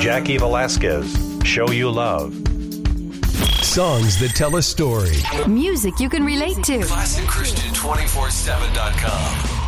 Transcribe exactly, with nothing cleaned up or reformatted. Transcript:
Jackie Velasquez, Show You Love. Songs that tell a story. Music you can relate to. Classic Christian two forty-seven dot com.